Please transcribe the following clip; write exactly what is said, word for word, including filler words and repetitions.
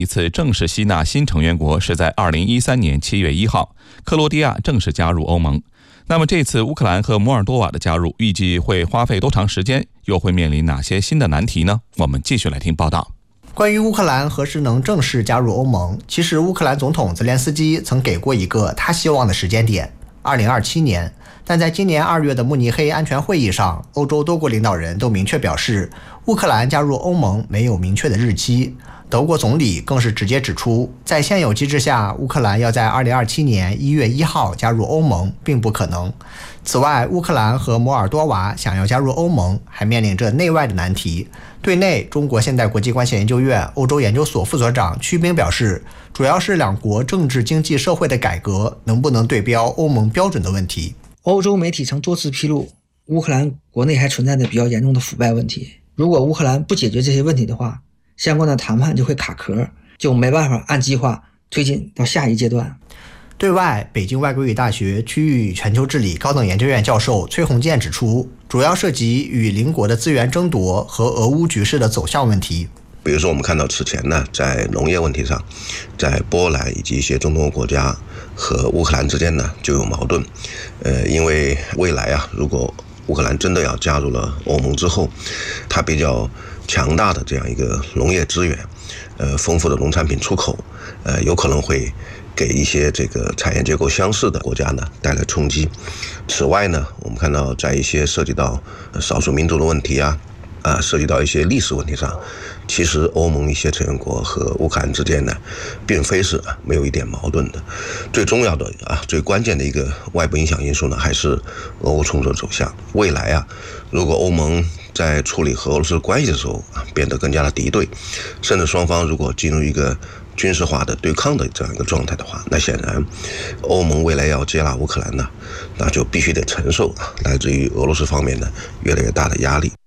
一次正式吸纳新成员国是在二零一三年七月一号，克罗地亚正式加入欧盟。那么这次乌克兰和摩尔多瓦的加入预计会花费多长时间，又会面临哪些新的难题呢？我们继续来听报道。 关于乌克兰何时能正式加入欧盟，其实乌克兰总统泽连斯基曾给过一个他希望的时间点二零二七年，但在今年二月的慕尼黑安全会议上，欧洲多国领导人都明确表示，乌克兰加入欧盟没有明确的日期。德国总理更是直接指出，在现有机制下，乌克兰要在二零二七年一月一号加入欧盟并不可能。此外，乌克兰和摩尔多瓦想要加入欧盟，还面临着内外的难题。对内，中国现代国际关系研究院欧洲研究所副所长曲斌表示，主要是两国政治、经济、社会的改革能不能对标欧盟标准的问题。 欧洲媒体曾多次披露，乌克兰国内还存在着比较严重的腐败问题。如果乌克兰不解决这些问题的话，相关的谈判就会卡壳，就没办法按计划推进到下一阶段。 对外，北京外国语大学区域与全球治理高等研究院教授崔洪建指出，主要涉及与邻国的资源争夺和俄乌局势的走向问题。 比如说我们看到此前呢，在农业问题上，在波兰以及一些中东国家和乌克兰之间呢就有矛盾。呃，因为未来啊，如果乌克兰真的要加入了欧盟之后，它比较强大的这样一个农业资源，呃，丰富的农产品出口，呃，有可能会给一些这个产业结构相似的国家呢带来冲击。此外呢，我们看到在一些涉及到少数民族的问题啊，啊，涉及到一些历史问题上，其实欧盟一些成员国和乌克兰之间呢，并非是没有一点矛盾的。最重要的啊，最关键的一个外部影响因素呢，还是俄乌冲突的走向。未来啊，如果欧盟在处理和俄罗斯关系的时候啊，变得更加的敌对，甚至双方如果进入一个军事化的对抗的这样一个状态的话，那显然欧盟未来要接纳乌克兰呢，那就必须得承受来自于俄罗斯方面的越来越大的压力。